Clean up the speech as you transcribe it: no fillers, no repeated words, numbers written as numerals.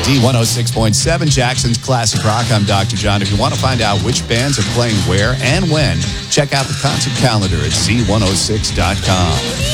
D106.7 Jackson's Classic Rock. I'm Dr. John. If you want to find out which bands are playing where and when, check out the concert calendar at Z106.com.